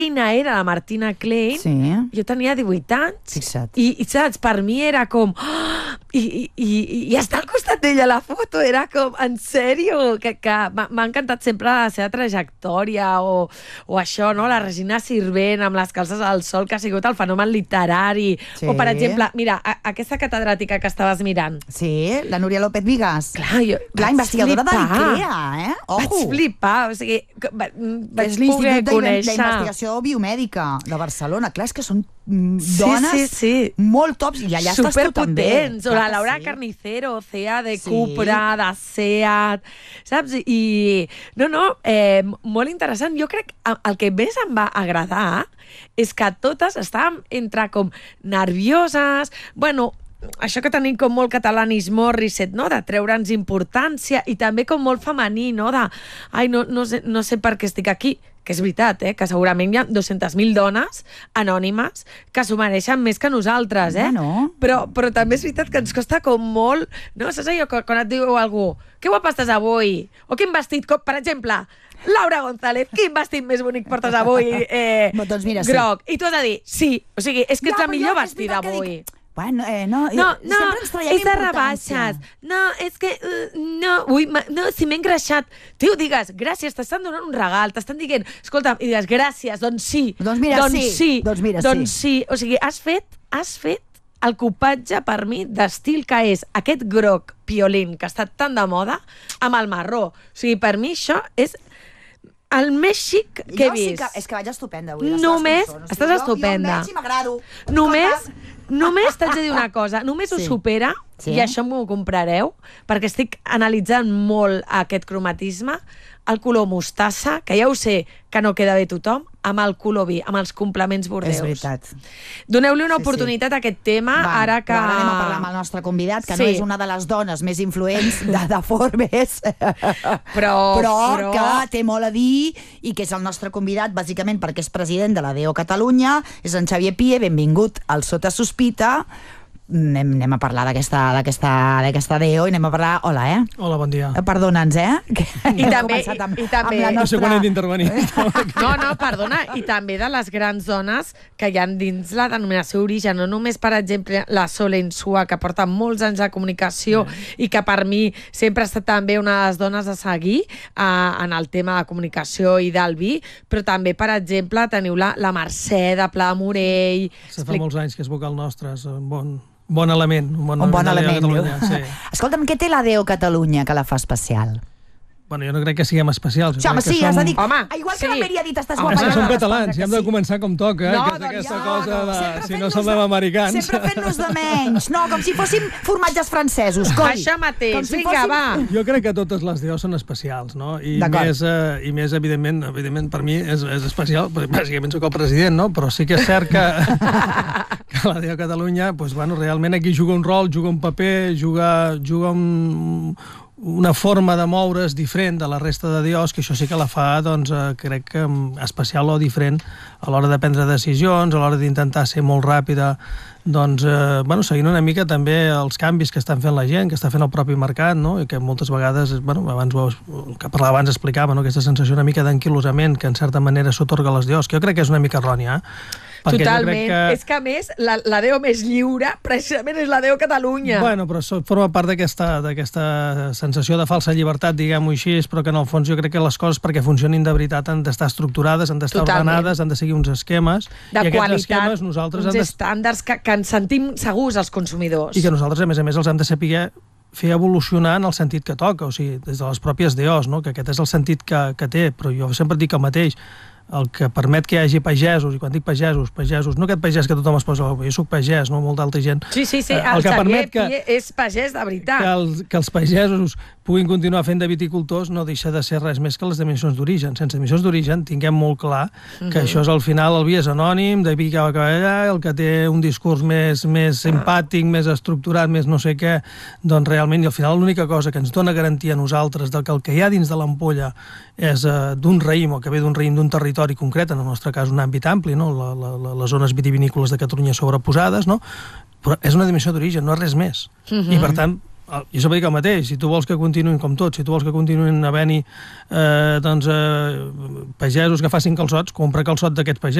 Quina era la Martina Klein, jo tenia 18 anys, fixa't. I saps, per mi era com... I estar al costat d'ella a la foto era com, en sèrio, que m'ha encantat sempre la seva trajectòria o això, no? La Regina Sirvent amb les calces al sol, que ha sigut el fenomen literari. O, per exemple, mira, aquesta catedràtica que estaves mirant. Sí, la Núria López Vigas. Clar, la investigadora de l'ICREA, Ojo. Vaig flipar, o sigui, vaig és poder l'Institut conèixer... d'Investigació Biomèdica de Barcelona. Clar, és que són dones molt tops, i allà estàs tu també. Superpotents, o la Laura Carnicero, CEA de Cupra, de SEAT, saps? I, molt interessant. Jo crec que el que més em va agradar és que totes estàvem entre com nervioses, això que tenim com molt catalanisme Morissette, no? De treure'ns importància, i també com molt femení, no? De, no sé per què estic aquí, que és veritat, que segurament hi ha 200.000 dones anònimes que s'ho mereixen més que nosaltres, Però també és veritat que ens costa com molt, no? Saps allò quan et diu algú, que guapa estàs avui? O quin vestit, per exemple, Laura González, quin vestit més bonic portes avui? Doncs mira, groc. I tu has de dir, sí, o sigui, és que ets la millor vestida avui. Bueno, és de rebaixes. No, és que... si m'he engreixat. Tio, digues, gràcies, t'estan donant un regal, t'estan dient, escolta, i digues, gràcies, doncs sí. Doncs mira, sí. Doncs sí. O sigui, has fet el copatge per mi d'estil que és aquest groc piolín que ha estat tan de moda amb el marró. O sigui, per mi això és el més xic que he vist. És que vaig estupenda avui. Estàs estupenda. Jo em veig i m'agrado. Només t'haig de dir una cosa, només ho supera, i això m'ho comprareu, perquè estic analitzant molt aquest cromatisme, el color mostassa, que ja ho sé que no queda bé tothom, amb el color vi, amb els complements bordeus. És veritat. Doneu-li una oportunitat a aquest tema, ara que... Ara anem a parlar amb el nostre convidat, que no és una de les dones més influents de Forbes, però que té molt a dir, i que és el nostre convidat, bàsicament perquè és president de la DEO Catalunya, és en Xavier Pie. Benvingut al Sota Sospita. Anem a parlar d'aquesta DEO i anem a parlar... Hola, Hola, bon dia. Perdona'ns, I també... No sé quan hem d'intervenir. No, perdona. I també de les grans dones que hi ha dins la denominació origen. No només, per exemple, la Sole Insua, que porta molts anys de comunicació i que per mi sempre ha estat també una de les dones a seguir en el tema de comunicació i del vi, però també, per exemple, teniu la Mercè de Pla de Morell... Fa molts anys que és vocal nostre, és un bon element. Un bon element, sí. Escolta'm, què té la DEO Catalunya que la fa especial? Bueno, jo no crec que siguem especials. Home, sí, has de dir... Igual que la Meri ha dit, estàs guapa. Som catalans, i hem de començar com toca, que és aquesta cosa de... Si no semblem americans. Sempre fent-nos de menys. No, com si fóssim formatges francesos. Això mateix, vinga, va. Jo crec que totes les DEO són especials, no? I més, evidentment, per mi és especial, perquè bàsicament soc el president, no? Però sí que és cert que la DEO Catalunya, realment aquí juga un rol, juga un paper, juga una forma de moure's diferent de la resta de DEOs, que això sí que la fa, crec que especial o diferent a l'hora de prendre decisions, a l'hora d'intentar ser molt ràpida, seguint una mica també els canvis que estan fent la gent, que està fent el propi mercat, no? I que moltes vegades, que parlava abans explicava, no? Aquesta sensació una mica d'anquilosament que en certa manera s'otorga a les DEOs, que jo crec que és una mica errònia, Totalment. És que, a més, la DEO més lliure precisament és la DEO Catalunya. Bueno, però forma part d'aquesta sensació de falsa llibertat, diguem-ho així, però que en el fons jo crec que les coses, perquè funcionin de veritat, han d'estar estructurades, han d'estar ordenades, han de seguir uns esquemes. De qualitat, uns estàndards que ens sentim segurs els consumidors. I que nosaltres, a més, els hem de saber fer evolucionar en el sentit que toca, o sigui, des de les pròpies DEOs, no? Que aquest és el sentit que té, però jo sempre dic el mateix. El que permet que hi hagi pagesos, i quan dic pagesos, no aquest pagès que tothom es posa, jo soc pagès, no? Molta altra gent. Sí, el Xavier Pie és pagès de veritat. Que els pagesos puguin continuar fent de viticultors no deixa de ser res més que les denominacions d'origen. Sense denominacions d'origen tinguem molt clar que això és al final el vi és anònim, de vi que va allà, el que té un discurs més simpàtic, més estructurat, més no sé què, doncs realment, i al final l'única cosa que ens dona garantia a nosaltres del que el que hi ha dins de l'ampolla és d'un raïm, o que ve d'un raïm d'un territori concret, en el nostre cas un àmbit ampli, no? Les zones vitivinícoles de Catalunya sobreposades, no? Però és una denominació d'origen, no és res més. I per tant, jo sempre dic el mateix, si tu vols que continuïn com tot, si tu vols que continuïn havent-hi pagesos que facin calçots, compra calçot d'aquests pagesos.